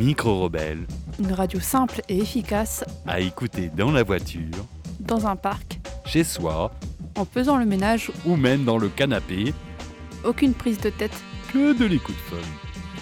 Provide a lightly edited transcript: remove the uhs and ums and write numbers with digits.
Micro-Rebelle, Une radio simple et efficace, à écouter dans la voiture, dans un parc, chez soi, en faisant le ménage, ou même dans le canapé, aucune prise de tête. que de l'écoute fun.